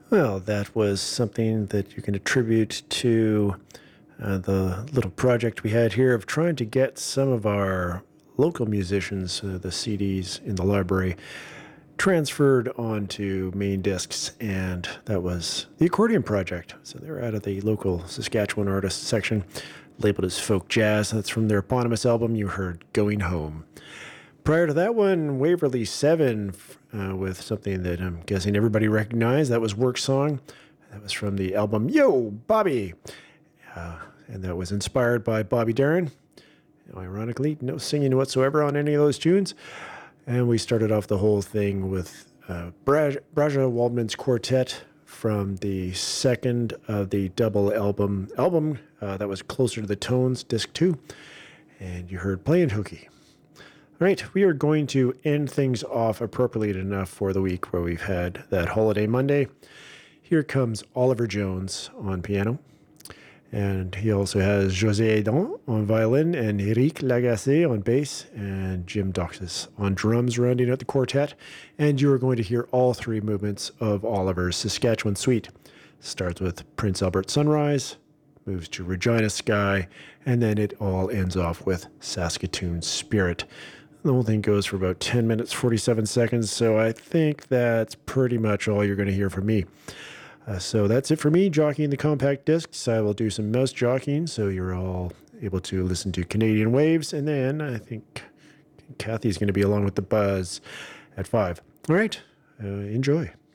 Well, that was something that you can attribute to the little project we had here of trying to get some of our local musicians, the CDs in the library, transferred onto main discs, and that was the Accordion Project. So they're out of the local Saskatchewan artist section, labeled as folk jazz. That's from their eponymous album you heard, Going Home. Prior to that one, Waverly 7 with something that I'm guessing everybody recognized. That was Work Song. That was from the album Yo, Bobby. And that was inspired by Bobby Darin. Ironically, no singing whatsoever on any of those tunes. And we started off the whole thing with Braja Waldman's Quartet from the second of the double album that was Closer to the Tones, disc 2. And you heard Playing Hooky. All right, we are going to end things off appropriately enough for the week where we've had that holiday Monday. Here comes Oliver Jones on piano. And he also has José Adan on violin and Eric Lagacé on bass and Jim Doxis on drums rounding out the quartet. And you are going to hear all three movements of Oliver's Saskatchewan Suite. Starts with Prince Albert Sunrise, moves to Regina Sky, and then it all ends off with Saskatoon Spirit. The whole thing goes for about 10 minutes, 47 seconds, so I think that's pretty much all you're going to hear from me. So that's it for me, jockeying the compact discs. I will do some mouse jockeying, so you're all able to listen to Canadian Waves, and then I think Kathy's going to be along with the Buzz at 5. All right, enjoy.